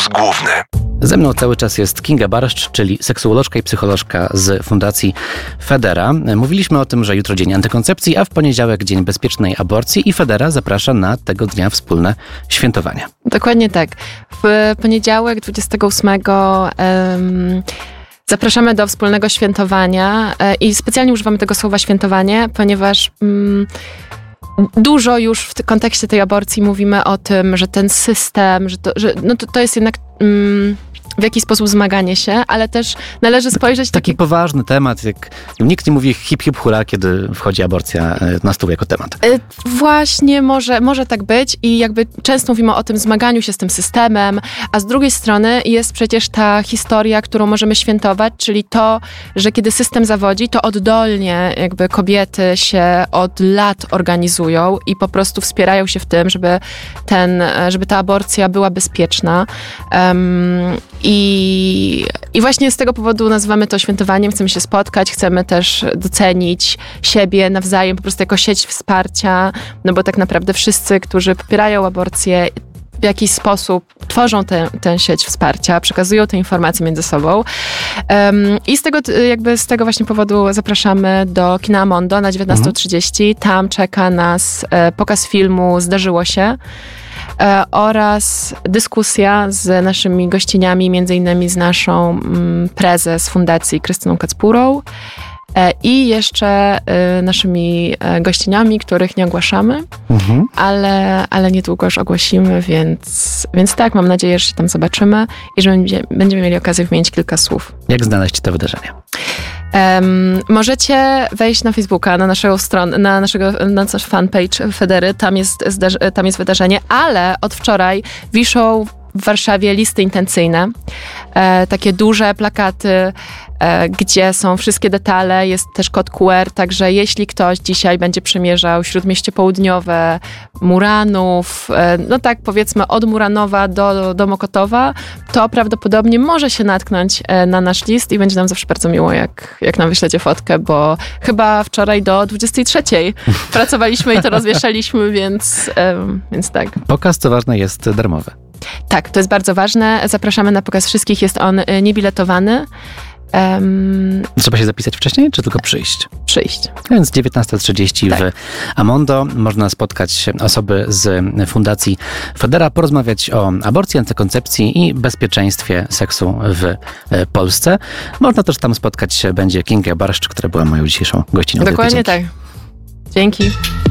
Fokus główny. Ze mną cały czas jest Kinga Barszcz, czyli seksuolożka i psycholożka z Fundacji Federa. Mówiliśmy o tym, że jutro dzień antykoncepcji, a w poniedziałek dzień bezpiecznej aborcji i Federa zaprasza na tego dnia wspólne świętowanie. Dokładnie tak. W poniedziałek 28 zapraszamy do wspólnego świętowania i specjalnie używamy tego słowa świętowanie, ponieważ dużo już w kontekście tej aborcji mówimy o tym, że ten system, to jest jednak w jakiś sposób zmaganie się, ale też należy spojrzeć... Taki poważny temat, jak nikt nie mówi hip hip hura, kiedy wchodzi aborcja na stół jako temat. Właśnie, może tak być i jakby często mówimy o tym zmaganiu się z tym systemem, a z drugiej strony jest przecież ta historia, którą możemy świętować, czyli to, że kiedy system zawodzi, to oddolnie jakby kobiety się od lat organizują i po prostu wspierają się w tym, żeby ta aborcja była bezpieczna. I właśnie z tego powodu nazywamy to świętowaniem, chcemy się spotkać, chcemy też docenić siebie nawzajem, po prostu jako sieć wsparcia, no bo tak naprawdę wszyscy, którzy popierają aborcję, w jakiś sposób tworzą tę sieć wsparcia, przekazują te informacje między sobą. I z tego właśnie powodu zapraszamy do kina Amondo na 19:30. Tam czeka nas pokaz filmu Zdarzyło się oraz dyskusja z naszymi gościniami, między innymi z naszą prezes fundacji Krystyną Kacpurą i jeszcze naszymi gościniami, których nie ogłaszamy, ale niedługo już ogłosimy, więc tak, mam nadzieję, że się tam zobaczymy i że będziemy mieli okazję wymienić kilka słów. Jak znaleźć to wydarzenie? Możecie wejść na Facebooka, na naszą stronę, na nasz fanpage Federy, tam jest wydarzenie, ale od wczoraj wiszą w Warszawie listy intencyjne, takie duże plakaty, gdzie są wszystkie detale, jest też kod QR, także jeśli ktoś dzisiaj będzie przemierzał Śródmieście Południowe, Muranów, no tak powiedzmy od Muranowa do Mokotowa, to prawdopodobnie może się natknąć na nasz list i będzie nam zawsze bardzo miło, jak nam wyślecie fotkę, bo chyba wczoraj do 23:00 pracowaliśmy i to rozwieszaliśmy, więc tak. Pokaz, co ważne, jest darmowy. Tak, to jest bardzo ważne. Zapraszamy na pokaz wszystkich, jest on niebiletowany. Trzeba się zapisać wcześniej, czy tylko przyjść? Przyjść. Więc 19:30 tak. w Amondo można spotkać osoby z Fundacji Federa, porozmawiać o aborcji, antykoncepcji i bezpieczeństwie seksu w Polsce. Można też tam spotkać będzie Kinga Barszcz, która była moją dzisiejszą gościnią. Dokładnie tak. Dzięki.